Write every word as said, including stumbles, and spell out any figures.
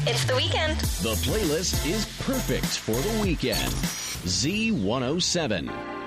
It's the weekend. The playlist is perfect for the weekend. Z one oh seven.